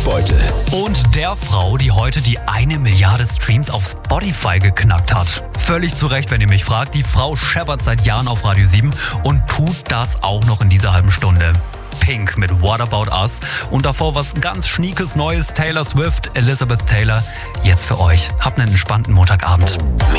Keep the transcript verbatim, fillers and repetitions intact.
Ausbeute. Und der Frau, die heute die eine Milliarde Streams auf Spotify geknackt hat. Völlig zu Recht, wenn ihr mich fragt. Die Frau scheppert seit Jahren auf Radio sieben und tut das auch noch in dieser halben Stunde. Pink mit What About Us und davor was ganz schniekes Neues, Taylor Swift, Elizabeth Taylor. Jetzt für euch. Habt einen entspannten Montagabend.